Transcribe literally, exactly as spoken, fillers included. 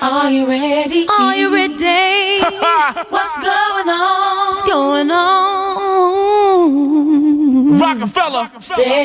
Are you ready? Are you ready? What's going on? What's going on? Rockefeller. Stay